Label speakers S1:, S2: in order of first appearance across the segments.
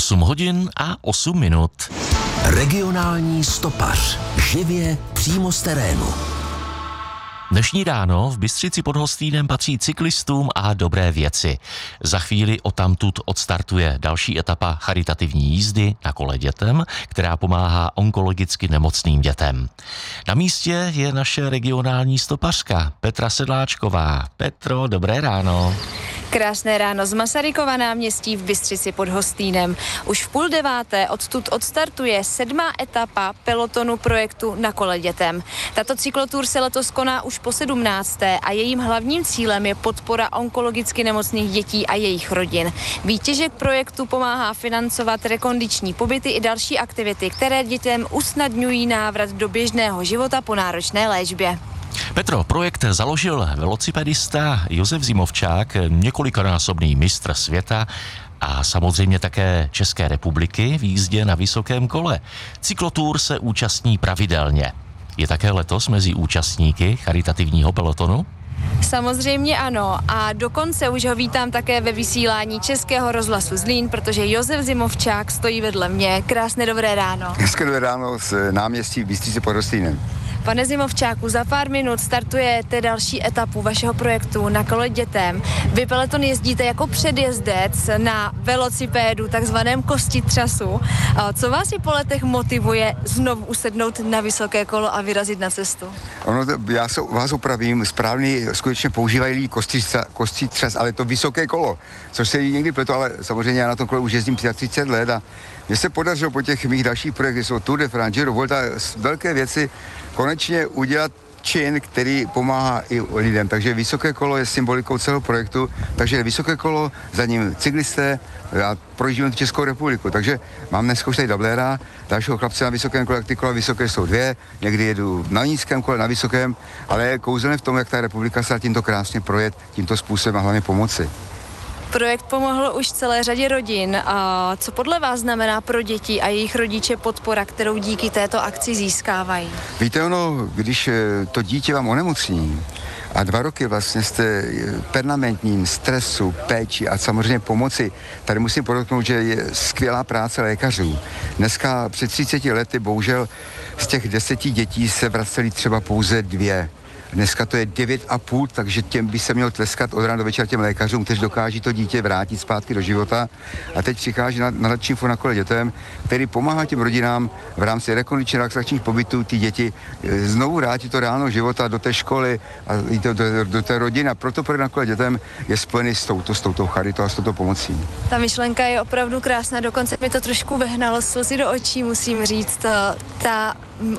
S1: 8 hodin a 8 minut.
S2: Regionální stopař. Živě přímo z terénu.
S1: Dnešní ráno v Bystřici pod Hostýnem patří cyklistům a dobré věci. Za chvíli odtamtud odstartuje další etapa charitativní jízdy na kole dětem, která pomáhá onkologicky nemocným dětem. Na místě je naše regionální stopařka Petra Sedláčková. Petro, dobré ráno.
S3: Krásné ráno z Masarykova náměstí v Bystřici pod Hostýnem. Už v 8:30 odtud odstartuje 7. etapa pelotonu projektu Na kole dětem. Tato cyklotúr se letos koná už po 17. a jejím hlavním cílem je podpora onkologicky nemocných dětí a jejich rodin. Výtěžek projektu pomáhá financovat rekondiční pobyty i další aktivity, které dětem usnadňují návrat do běžného života po náročné léčbě.
S1: Petro, projekt založil velocipedista Josef Zimovčák, několikanásobný mistr světa a samozřejmě také České republiky v jízdě na vysokém kole. Cyklotúr se účastní pravidelně. Je také letos mezi účastníky charitativního pelotonu?
S3: Samozřejmě ano, a dokonce už ho vítám také ve vysílání Českého rozhlasu Zlín, protože Josef Zimovčák stojí vedle mě. Krásné dobré ráno.
S4: Hezké dobré ráno z náměstí v Bystřici pod Hostýnem.
S3: Pane Zimovčáku, za pár minut startujete další etapu vašeho projektu Na kole dětem. Vy peleton jezdíte jako předjezdec na velocipédu, takzvaném kostitřasu. Co vás i po letech motivuje znovu usednout na vysoké kolo a vyrazit na cestu?
S4: Já se vás opravím, správný skutečně používají kostitřas, ale to vysoké kolo, což se někdy pleto, ale samozřejmě já na tom kole už jezdím 30 let a mně se podařilo po těch mých dalších projektech, jsou Tour de France, Giro, Volta, velké věci, konečně udělat čin, který pomáhá i lidem. Takže vysoké kolo je symbolikou celého projektu, takže vysoké kolo, za ním cyklisté a projíždíme tu Českou republiku. Takže mám dneska už tady dubléra, dalšího chlapce na vysokém kole, jak ty kola vysoké jsou 2, někdy jedu na nízkém kole, na vysokém, ale je kouzelné v tom, jak ta republika se tímto krásně projet, tímto způsobem a hlavně pomoci.
S3: Projekt pomohl už celé řadě rodin. A co podle vás znamená pro děti a jejich rodiče podpora, kterou díky této akci získávají?
S4: Víte, když to dítě vám onemocní a 2 roky vlastně jste permanentním stresu, péči a samozřejmě pomoci, tady musím podotknout, že je skvělá práce lékařů. Dneska před 30 lety bohužel z těch 10 dětí se vraceli třeba pouze 2. Dneska to je 9,5, takže těm by se mělo tleskat od rána do večera těm lékařům, kteří dokáží to dítě vrátit zpátky do života. A teď přichází nadační fond Na kole dětem, který pomáhá těm rodinám v rámci rekondičních relaxačních pobytů ty děti znovu vrátit do reálného života, do té školy a do té rodiny. A proto projekt Na kole dětem je spojený s touto charitou a s touto pomocí.
S3: Ta myšlenka je opravdu krásná, dokonce mi to trošku vehnalo slzy do očí, musím říct. Ta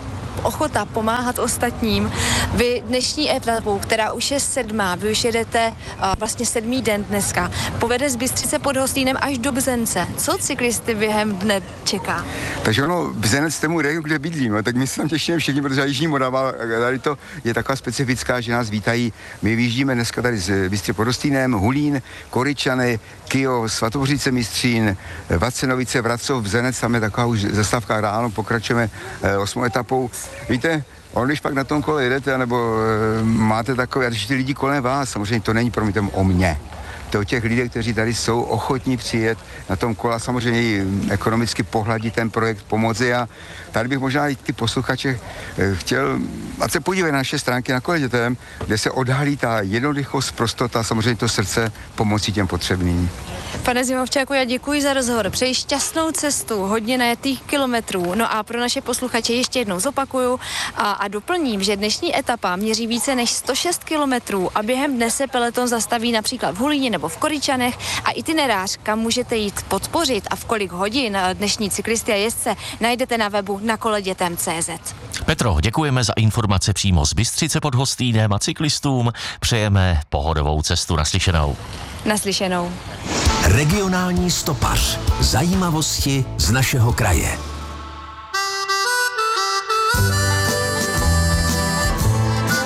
S3: ochota pomáhat ostatním. Vy dnešní etapu, která už je 7., vy už jedete vlastně 7. den dneska, povede z Bystřice pod Hostýnem až do Bzence. Co cyklisty během dne čeká?
S4: Takže Bzenec tomu regionu, kde bydlím, tak my se tam těšíme všichni, protože Jižní Morava, tady to je taková specifická, že nás vítají. My vyjíždíme dneska tady z Bystřice pod Hostýnem, Hulín, Koryčany, Kyjov, Svatovořice Mistřín, Vacenovice, Vracov, Bzenec, tam je taková už zastávka ráno, pokračujeme 8. etapou. Víte, když pak na tom kole jedete, nebo máte takové, když ty lidi kolem vás, samozřejmě to není promítem o mně. To o těch lidí, kteří tady jsou ochotní přijet na tom kole, samozřejmě i ekonomicky pohladit ten projekt, pomoci a tady bych možná i ty posluchače chtěl, ať se podívají na naše stránky Na kole dětem, kde se odhalí ta jednoduchost, prostota, samozřejmě to srdce pomocí těm potřebným.
S3: Pane Zimovčáku, já děkuji za rozhovor. Přeji šťastnou cestu, hodně najetých kilometrů. No a pro naše posluchače ještě jednou zopakuju a doplním, že dnešní etapa měří více než 106 kilometrů a během dne se peleton zastaví například v Hulíně nebo v Koryčanech a itinerář, kam můžete jít podpořit a v kolik hodin dnešní cyklisty a jezdce najdete na webu nakoledětem.cz.
S1: Petro, děkujeme za informace přímo z Bystřice pod Hostýnem a cyklistům přejeme pohodovou cestu. Naslyšenou.
S3: Naslyšenou.
S2: Regionální stopař. Zajímavosti z našeho kraje.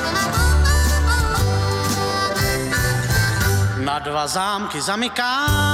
S5: Na 2 zámky zamykám.